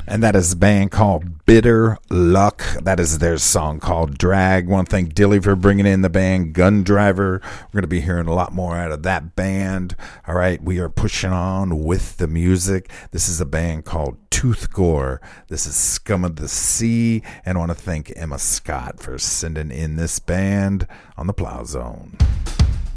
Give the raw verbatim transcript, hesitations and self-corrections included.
And that is a band called Bitter Luck. That is their song called Drag. I want to thank Dilly for bringing in the band Gun Driver. We're going to be hearing a lot more out of that band. All right, we are pushing on with the music. This is a band called Tooth Gore. This is Scum of the Sea. And I want to thank Emma Scott for sending in this band on the Plow Zone.